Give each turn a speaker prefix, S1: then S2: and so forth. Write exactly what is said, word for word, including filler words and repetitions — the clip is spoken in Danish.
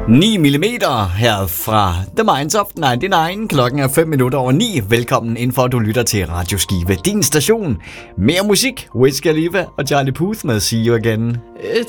S1: ni millimeter her fra The Minds of nioghalvfems. Klokken er fem minutter over ni. Velkommen ind for, at du lytter til Radio Skive, din station. Mere musik, Wiz Khalifa og Charlie Puth med See You Again.